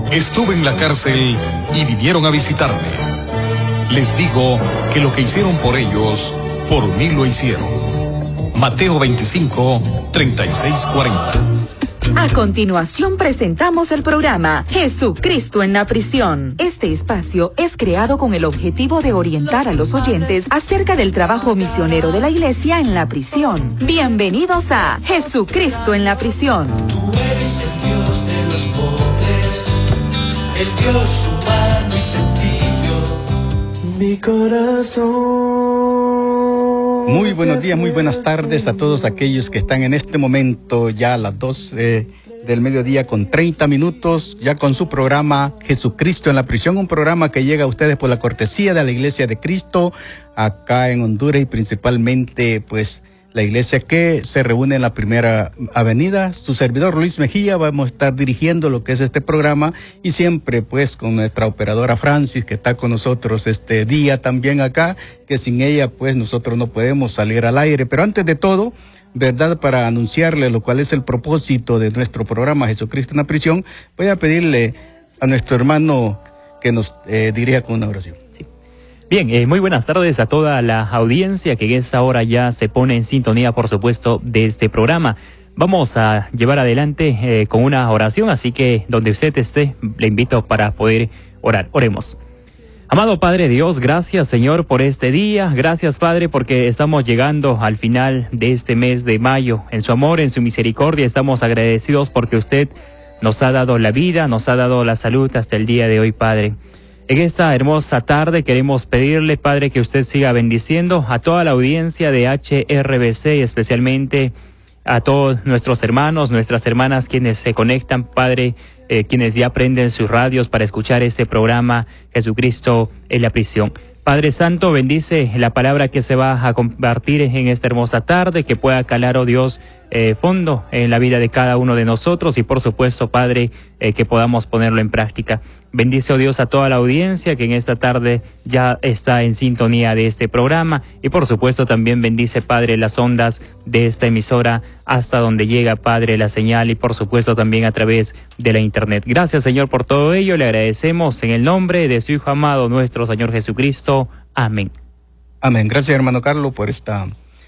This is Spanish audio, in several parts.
Estuve en la cárcel y vinieron a visitarme. Les digo que lo que hicieron por ellos, por mí lo hicieron. Mateo 25, 36, 40. A continuación presentamos el programa Jesucristo en la prisión. Este espacio es creado con el objetivo de orientar a los oyentes acerca del trabajo misionero de la iglesia en la prisión. Bienvenidos a Jesucristo en la prisión. Tú eres el Dios de los pobres, el Dios humano y sencillo. Mi corazón. Muy buenos días, muy buenas tardes a todos aquellos que están en este momento ya a las 12 del mediodía con 30 minutos, ya con su programa Jesucristo en la prisión, un programa que llega a ustedes por la cortesía de la Iglesia de Cristo acá en Honduras y principalmente pues la iglesia que se reúne en la Primera Avenida. Su servidor Luis Mejía, vamos a estar dirigiendo lo que es este programa y siempre pues con nuestra operadora Francis que está con nosotros este día también acá, que sin ella pues nosotros no podemos salir al aire. Pero antes de todo, verdad, para anunciarle lo cual es el propósito de nuestro programa Jesucristo en la prisión, voy a pedirle a nuestro hermano que nos dirija con una oración. Sí. Bien, muy buenas tardes a toda la audiencia que en esta hora ya se pone en sintonía, por supuesto, de este programa. Vamos a llevar adelante con una oración, así que donde usted esté, le invito para poder orar. Oremos. Amado Padre Dios, gracias Señor por este día, gracias Padre porque estamos llegando al final de este mes de mayo. En su amor, en su misericordia, estamos agradecidos porque usted nos ha dado la vida, nos ha dado la salud hasta el día de hoy, Padre. En esta hermosa tarde queremos pedirle, Padre, que usted siga bendiciendo a toda la audiencia de HRBC y especialmente a todos nuestros hermanos, nuestras hermanas quienes se conectan, Padre, quienes ya prenden sus radios para escuchar este programa Jesucristo en la prisión. Padre Santo, bendice la palabra que se va a compartir en esta hermosa tarde, que pueda calar, oh Dios, fondo en la vida de cada uno de nosotros y por supuesto, Padre, que podamos ponerlo en práctica. Bendice, oh Dios, a toda la audiencia que en esta tarde ya está en sintonía de este programa y por supuesto también bendice, Padre, las ondas de esta emisora hasta donde llega, Padre, la señal y por supuesto también a través de la internet. Gracias, Señor, por todo ello. Le agradecemos en el nombre de su Hijo amado, nuestro Señor Jesucristo. Amén. Amén. Gracias, hermano Carlos, por esta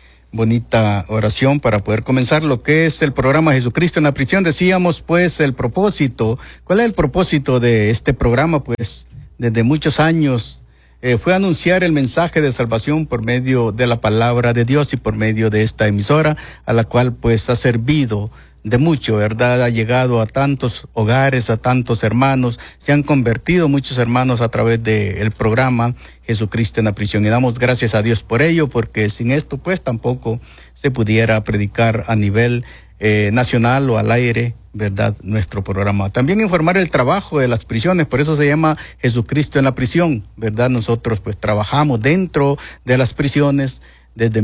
bonita oración para poder comenzar lo que es el programa Jesucristo en la prisión. Decíamos pues el propósito. ¿Cuál es el propósito de este programa? Pues desde muchos años fue anunciar el mensaje de salvación por medio de la palabra de Dios y por medio de esta emisora a la cual pues ha servido de mucho, ¿verdad? Ha llegado a tantos hogares, a tantos hermanos, se han convertido muchos hermanos a través del programa Jesucristo en la prisión y damos gracias a Dios por ello, porque sin esto pues tampoco se pudiera predicar a nivel nacional o al aire, ¿verdad? Nuestro programa. También informar el trabajo de las prisiones, por eso se llama Jesucristo en la prisión, ¿verdad? Nosotros pues trabajamos dentro de las prisiones desde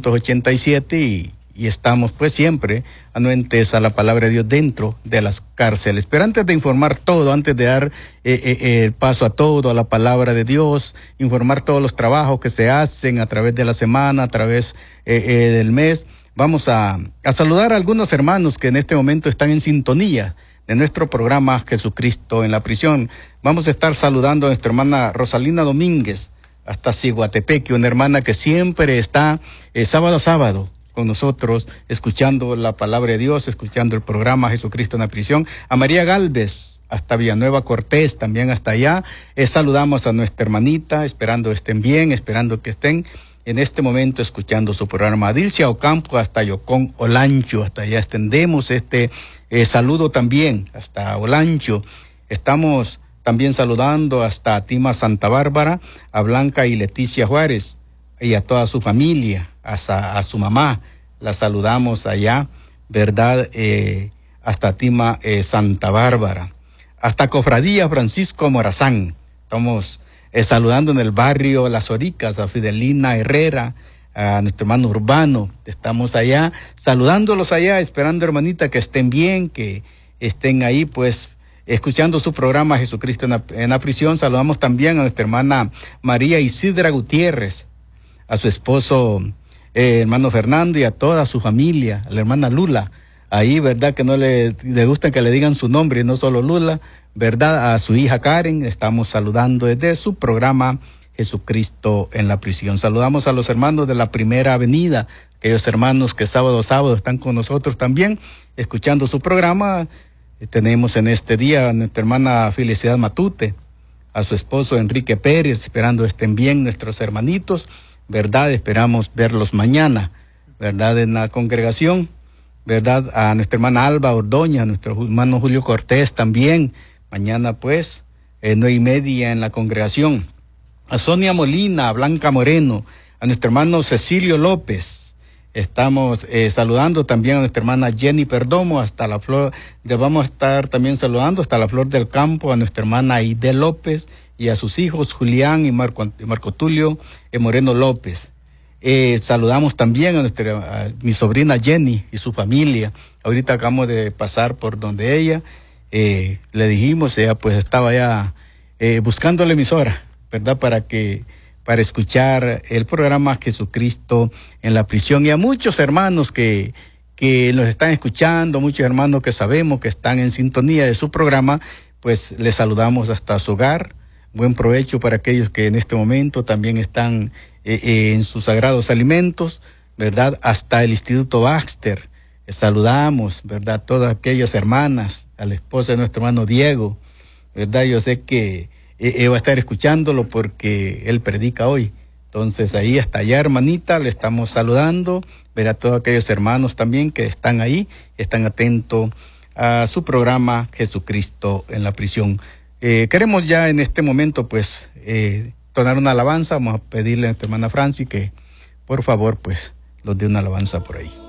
1987 y estamos pues siempre anuentes a la palabra de Dios dentro de las cárceles. Pero antes de informar todo, antes de dar paso a todo, a la palabra de Dios, informar todos los trabajos que se hacen a través de la semana, a través del mes, vamos a saludar a algunos hermanos que en este momento están en sintonía de nuestro programa Jesucristo en la prisión. Vamos a estar saludando a nuestra hermana Rosalina Domínguez hasta Ciguatepeque, una hermana que siempre está sábado a sábado con nosotros, escuchando la palabra de Dios, escuchando el programa Jesucristo en la prisión. A María Galvez, hasta Villanueva Cortés, también hasta allá. Saludamos a nuestra hermanita, esperando estén bien, esperando que estén en este momento escuchando su programa. A Dilcia Ocampo, hasta Yocón, Olancho, hasta allá extendemos este saludo también, hasta Olancho. Estamos también saludando hasta Atima Santa Bárbara, a Blanca y Leticia Juárez, y a toda su familia, a su mamá, la saludamos allá, ¿verdad? Hasta Tima Santa Bárbara, hasta Cofradía Francisco Morazán. Estamos saludando en el barrio Las Oricas, a Fidelina Herrera, a nuestro hermano Urbano. Estamos allá, saludándolos allá, esperando, hermanita, que estén bien, que estén ahí, pues, escuchando su programa Jesucristo en la prisión. Saludamos también a nuestra hermana María Isidra Gutiérrez, a su esposo hermano Fernando y a toda su familia, a la hermana Lula, ahí, ¿verdad? Que no le gustan que le digan su nombre, no solo Lula, ¿verdad? A su hija Karen, estamos saludando desde su programa Jesucristo en la Prisión. Saludamos a los hermanos de la Primera Avenida, aquellos hermanos que sábado a sábado están con nosotros también, escuchando su programa. Tenemos en este día a nuestra hermana Felicidad Matute, a su esposo Enrique Pérez, esperando estén bien nuestros hermanitos, ¿verdad? Esperamos verlos mañana, ¿verdad? En la congregación, ¿verdad? A nuestra hermana Alba Ordoña, a nuestro hermano Julio Cortés también, mañana pues, 9:30 en la congregación. A Sonia Molina, a Blanca Moreno, a nuestro hermano Cecilio López. Estamos saludando también a nuestra hermana Jenny Perdomo, hasta la flor, le vamos a estar también saludando hasta la Flor del Campo, a nuestra hermana Aide López y a sus hijos Julián y Marco Tulio Moreno López. Saludamos también a mi sobrina Jenny y su familia. Ahorita acabamos de pasar por donde ella, le dijimos, ella pues estaba ya buscando la emisora, ¿verdad? Para escuchar el programa Jesucristo en la Prisión. Y a muchos hermanos que nos están escuchando, muchos hermanos que sabemos que están en sintonía de su programa, pues les saludamos hasta su hogar. Buen provecho para aquellos que en este momento también están en sus sagrados alimentos, ¿verdad? Hasta el Instituto Baxter. Saludamos, ¿verdad? Todas aquellas hermanas, a la esposa de nuestro hermano Diego, ¿verdad? Yo sé que va a estar escuchándolo porque él predica hoy. Entonces ahí hasta allá, hermanita, le estamos saludando, ver a todos aquellos hermanos también que están ahí, están atentos a su programa Jesucristo en la Prisión. Queremos ya en este momento pues tonar una alabanza. Vamos a pedirle a nuestra hermana Franci que por favor pues nos dé una alabanza por ahí.